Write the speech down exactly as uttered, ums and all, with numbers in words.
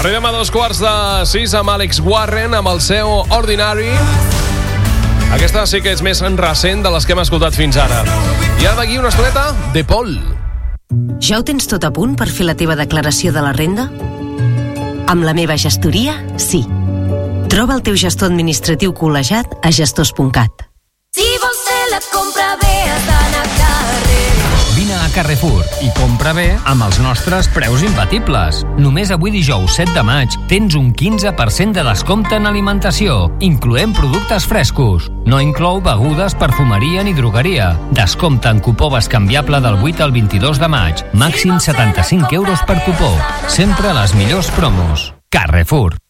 Arribem a dos quarts de sis amb Alex Warren, amb el seu Ordinary. Aquesta sí que és més recent de les que hem escoltat fins ara. I ara d'aquí una estoneta de Paul. Ja ho tens tot a punt per fer la teva declaració de la renda? Amb la meva gestoria, sí. Troba el teu gestor administratiu col·legiat a gestors punt cat. Si vols fer la compra bé, has d'anar a Carrer. Vine a Carrefour i compra bé amb els nostres preus imbatibles. Només avui dijous set de maig tens un quinze per cent de descompte en alimentació, incloent productes frescos. No inclou begudes, perfumeria ni drogueria. Descompte en cupó bescanviable del vuit al vint-i-dos de maig. Màxim setanta-cinc euros per cupó. Sempre les millors promos. Carrefour.